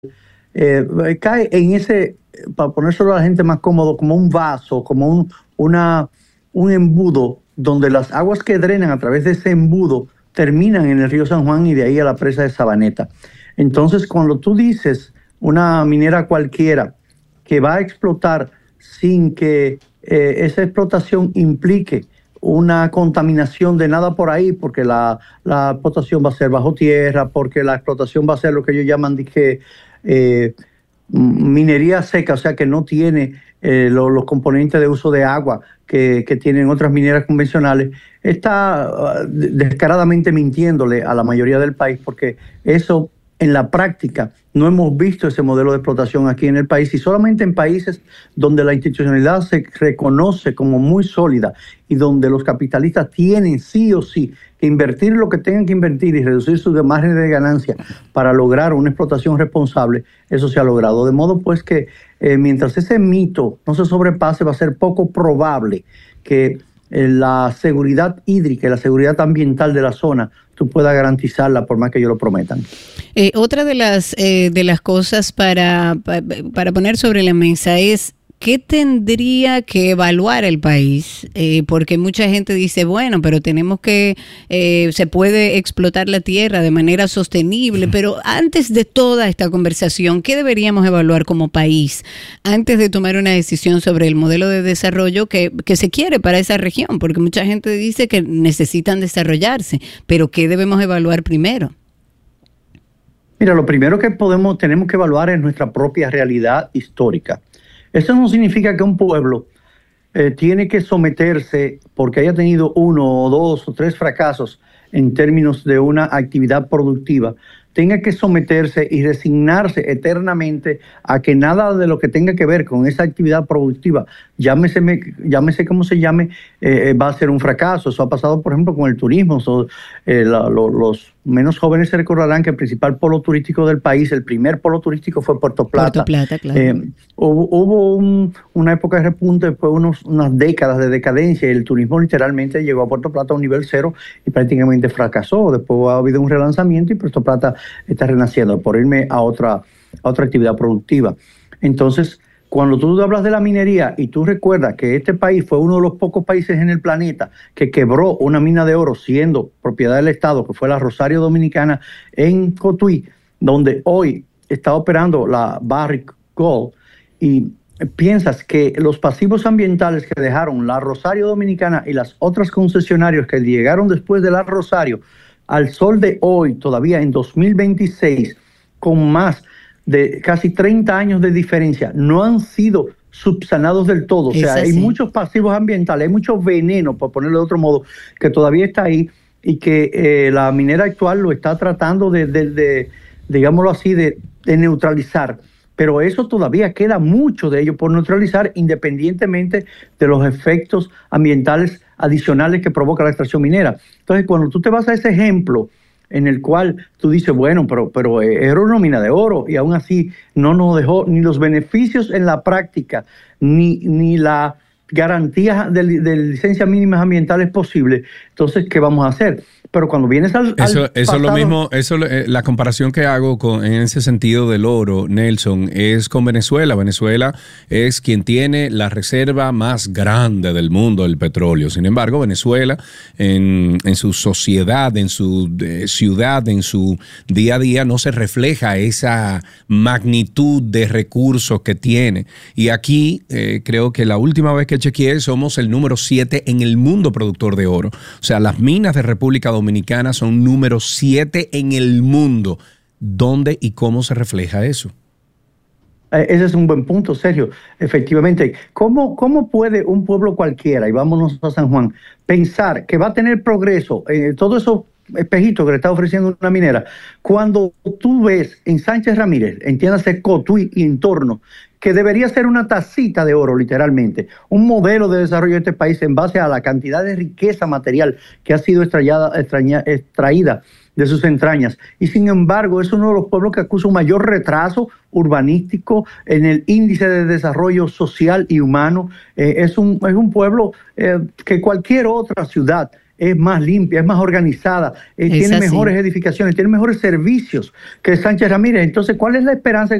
cae en ese, para ponérselo a la gente más cómodo, como un vaso, como un embudo, donde las aguas que drenan a través de ese embudo terminan en el río San Juan y de ahí a la presa de Sabaneta. Entonces, cuando tú dices una minera cualquiera que va a explotar sin que esa explotación implique una contaminación de nada por ahí, porque la explotación va a ser bajo tierra, porque la explotación va a ser lo que ellos llaman eh, minería seca, o sea que no tiene los componentes de uso de agua que tienen otras mineras convencionales, está descaradamente mintiéndole a la mayoría del país, porque eso en la práctica no hemos visto ese modelo de explotación aquí en el país, y solamente en países donde la institucionalidad se reconoce como muy sólida y donde los capitalistas tienen sí o sí que invertir lo que tengan que invertir y reducir sus márgenes de ganancia para lograr una explotación responsable, eso se ha logrado. De modo pues que mientras ese mito no se sobrepase, va a ser poco probable que la seguridad hídrica y la seguridad ambiental de la zona tú puedas garantizarla por más que ellos lo prometan. Otra de las cosas para poner sobre la mesa es ¿qué tendría que evaluar el país? Porque mucha gente dice, bueno, pero tenemos que, se puede explotar la tierra de manera sostenible, pero antes de toda esta conversación, ¿qué deberíamos evaluar como país antes de tomar una decisión sobre el modelo de desarrollo que se quiere para esa región? Porque mucha gente dice que necesitan desarrollarse, pero ¿qué debemos evaluar primero? Mira, lo primero que tenemos que evaluar es nuestra propia realidad histórica. Eso no significa que un pueblo tiene que someterse porque haya tenido 1 o 2 o 3 fracasos en términos de una actividad productiva, tenga que someterse y resignarse eternamente a que nada de lo que tenga que ver con esa actividad productiva, llámese como se llame, va a ser un fracaso. Eso ha pasado, por ejemplo, con el turismo. Los menos jóvenes se recordarán que el principal polo turístico del país, el primer polo turístico fue Puerto Plata. Puerto Plata, claro. Hubo una época de repunte, después unas décadas de decadencia, y el turismo literalmente llegó a Puerto Plata a un nivel cero y prácticamente fracasó. Después ha habido un relanzamiento y Puerto Plata está renaciendo, por irme a otra actividad productiva. Entonces, cuando tú hablas de la minería y tú recuerdas que este país fue uno de los pocos países en el planeta que quebró una mina de oro siendo propiedad del Estado, que fue la Rosario Dominicana en Cotuí, donde hoy está operando la Barrick Gold, y piensas que los pasivos ambientales que dejaron la Rosario Dominicana y las otras concesionarios que llegaron después de la Rosario, al sol de hoy, todavía en 2026, con más de casi 30 años de diferencia, no han sido subsanados del todo. O sea, hay muchos pasivos ambientales, hay mucho veneno, por ponerlo de otro modo, que todavía está ahí, y que la minera actual lo está tratando digámoslo así, de neutralizar. Pero eso todavía queda mucho de ello por neutralizar, independientemente de los efectos ambientales adicionales que provoca la extracción minera. Entonces, cuando tú te vas a ese ejemplo en el cual tú dices, bueno, pero era una mina de oro y aún así no nos dejó ni los beneficios en la práctica, ni la garantía de licencias mínimas ambientales posibles, entonces, ¿qué vamos a hacer? Pero cuando vienes al eso pasado, es lo mismo, la comparación que hago en ese sentido del oro, Nelson, es con Venezuela. Venezuela es quien tiene la reserva más grande del mundo del petróleo. Sin embargo, Venezuela en su sociedad, en su ciudad, en su día a día, no se refleja esa magnitud de recursos que tiene. Y aquí creo que la última vez que chequeé somos el número 7 en el mundo productor de oro. O sea, las minas de República Dominicana son número 7 en el mundo. ¿Dónde y cómo se refleja eso? Ese es un buen punto, Sergio. Efectivamente, ¿cómo puede un pueblo cualquiera, y vámonos a San Juan, pensar que va a tener progreso en todos esos espejitos que le está ofreciendo una minera, cuando tú ves en Sánchez Ramírez, entiéndase Cotuí y entorno, que debería ser una tacita de oro, literalmente, un modelo de desarrollo de este país en base a la cantidad de riqueza material que ha sido extraída de sus entrañas? Y sin embargo, es uno de los pueblos que acusa un mayor retraso urbanístico en el índice de desarrollo social y humano. Es un pueblo que cualquier otra ciudad es más limpia, es más organizada, tiene mejores edificaciones, tiene mejores servicios que Sánchez Ramírez. Entonces, ¿cuál es la esperanza